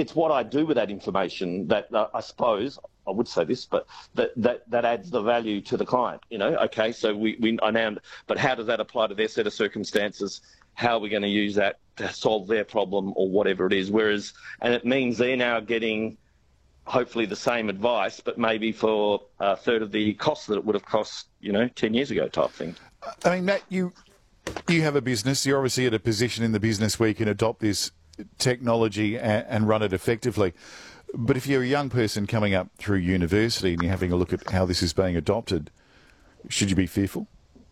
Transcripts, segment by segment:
it's what I do with that information that I suppose I would say this, but that adds the value to the client. Okay, so I now, but how does that apply to their set of circumstances? How are we going to use that to solve their problem or whatever it is? And it means they're now getting hopefully the same advice, but maybe for a third of the cost that it would have cost, 10 years ago type thing. I mean, Matt, you have a business. You're obviously at a position in the business where you can adopt this technology and run it effectively. But if you're a young person coming up through university and you're having a look at how this is being adopted, should you be fearful?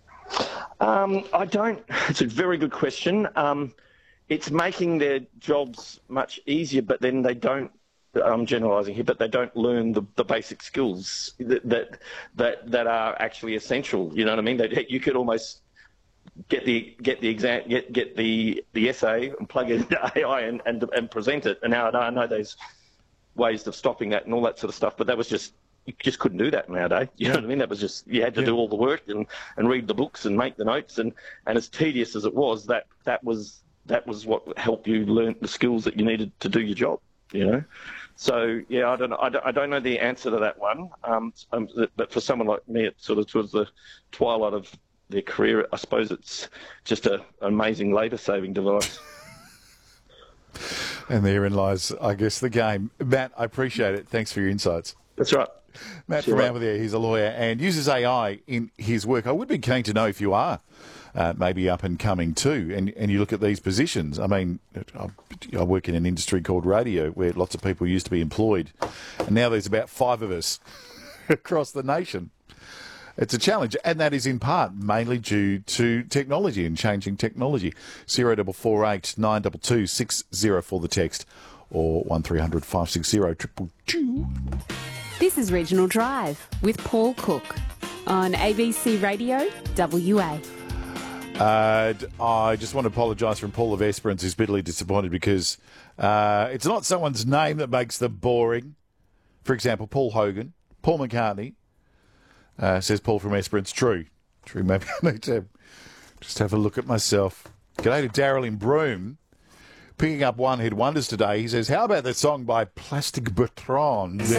I don't. It's a very good question. It's making their jobs much easier, but then they don't. I'm generalising here, but they don't learn the basic skills that are actually essential. You know what I mean? You could almost get the exam, get the essay, and plug it into AI and present it. And now I know there's ways of stopping that and all that sort of stuff, but that was just. You just couldn't do that nowadays. You know what I mean? That was just, you had to do all the work and read the books and make the notes. And as tedious as it was, that was what helped you learn the skills that you needed to do your job, So, yeah, I don't know the answer to that one. But for someone like me, it sort of towards the twilight of their career, I suppose it's just an amazing labour-saving device. And therein lies, I guess, the game. Matt, I appreciate it. Thanks for your insights. That's right. Matt from Amalthea, he's a lawyer and uses AI in his work. I would be keen to know if you are maybe up and coming too, and you look at these positions. I mean, I work in an industry called radio where lots of people used to be employed, and now there's about 5 of us across the nation. It's a challenge, and that is in part mainly due to technology and changing technology. 0448 922 604 for the text, or 1300 560 222. This is Regional Drive with Paul Cook on ABC Radio WA. I just want to apologise from Paul of Esperance, who's bitterly disappointed because it's not someone's name that makes them boring. For example, Paul Hogan, Paul McCartney, says Paul from Esperance. True. Maybe I need to just have a look at myself. G'day to Daryl in Broome. Picking up one-hit wonders today. He says, how about that song by Plastic Bertrand?